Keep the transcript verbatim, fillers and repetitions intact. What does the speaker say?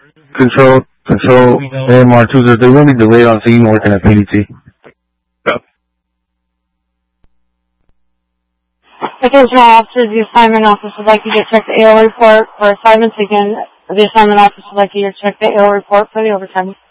Control, control, A M R two zero. They're really delayed on scene working at P D T. Attention all officers, the assignment office would like you to check the A O report for assignments again. The assignment office would like you to check the A O report for the overtime.